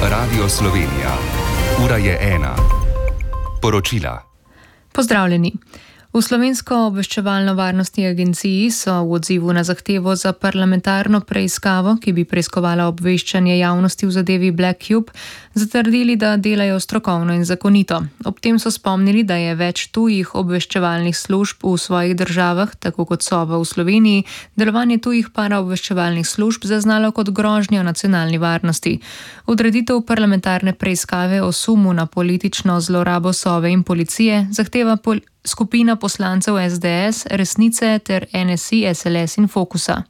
Radio Slovenija. Ura je 1. Poročila. Pozdravljeni. V Slovensko obveščevalno-varnostni agenciji so v odzivu na zahtevo za parlamentarno preiskavo, ki bi preiskovala obveščanje javnosti v zadevi Black Cube, zatrdili, da delajo strokovno in zakonito. Ob tem so spomnili, da je več tujih obveščevalnih služb v svojih državah, tako kot Sova v Sloveniji, delovanje tujih paraobveščevalnih služb zaznalo kot grožnjo nacionalni varnosti. Odreditev parlamentarne preiskave o sumu na politično zlorabo Sove in policije zahteva skupina poslancev SDS, Resnice ter NSI, SLS in Fokusa.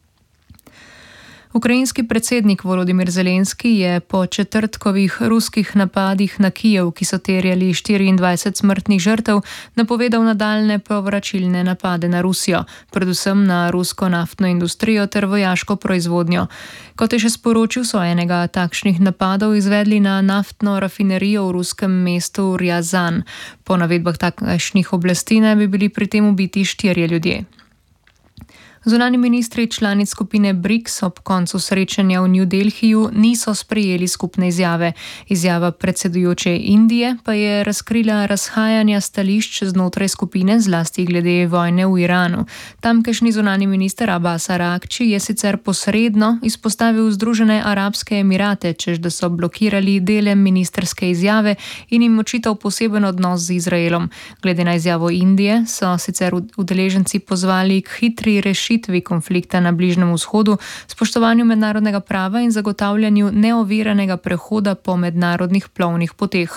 Ukrajinski predsednik Volodimir Zelenski je po četrtkovih ruskih napadih na Kijev, ki so terjali 24 smrtnih žrtev, napovedal nadaljnje povračilne napade na Rusijo, predvsem na rusko naftno industrijo ter vojaško proizvodnjo. Kot je še sporočil, so enega takšnih napadov izvedli na naftno rafinerijo v ruskem mestu Ryazan. Po navedbah takšnih oblasti naj bi bili pri tem ubiti 4 ljudje. Zunanji ministri članic skupine BRICS ob koncu srečanja v New Delhiju niso sprejeli skupne izjave. Izjava predsedujoče Indije pa je razkrila razhajanja stališč znotraj skupine, zlasti glede vojne v Iranu. Tamkajšnji zunanji minister Abbas Araghči je sicer posredno izpostavil Združene arabske emirate, češ da so blokirali dele ministerske izjave in jim očital poseben odnos z Izraelom. Glede na izjavo Indije so sicer udeleženci pozvali k hitri rešitvi konflikta na Bližnjem vzhodu, spoštovanju mednarodnega prava in zagotavljanju neoviranega prehoda po mednarodnih plovnih poteh.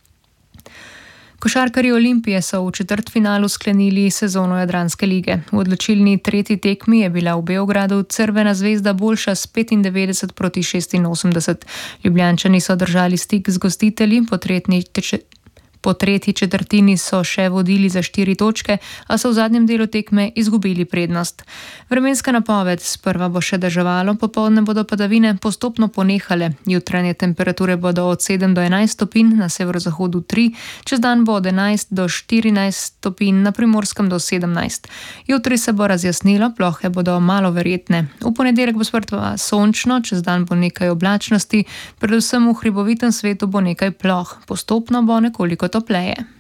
Košarkarji Olimpije so v četrtfinalu sklenili sezono Jadranske lige. V odločilni tretji tekmi je bila v Beogradu Crvena zvezda boljša s 95-86. Ljubljančani so držali stik z gostitelji, po tretji četrtini so še vodili za 4 točke, a so v zadnjem delu tekme izgubili prednost. Vremenska napoved: sprva bo še deževalo, popoldne bodo padavine postopno ponehale. Jutranje temperature bodo od 7 do 11 stopinj, na severozahodu 3, čez dan bo od 11 do 14 stopinj, na Primorskem do 17. Jutri se bo razjasnilo, plohe bodo malo verjetne. V ponedeljek bo sprva sončno, čez dan bo nekaj oblačnosti, predvsem v hribovitem svetu bo nekaj ploh. Postopno bo nekoliko topleje.